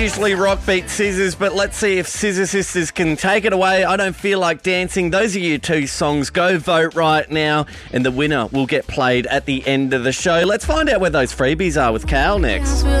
Usually rock beats scissors, but let's see if Scissor Sisters can take it away. I Don't Feel Like Dancing. Those are your two songs. Go vote right now, and the winner will get played at the end of the show. Let's find out where those freebies are with Cal next.